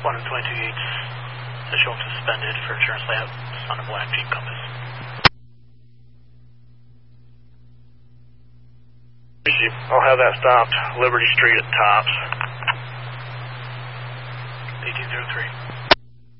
1 and 22 Yates, showing suspended for insurance layout on a black Jeep Compass. I'll have that stopped Liberty Street at Tops. 1803.